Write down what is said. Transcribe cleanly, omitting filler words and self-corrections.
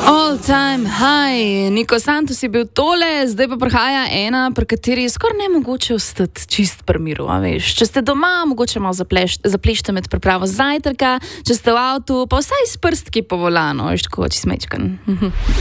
All time high, Niko Santos je bil tole, zdaj pa prihaja ena, pri kateri je skoraj nemogoče ostati čist pri miru, a veš. Če ste doma, mogoče malo zaplešite med pripravo zajtrka, če ste v avtu, pa vsaj s prstki po volanu, veš, tako čisto mečkan.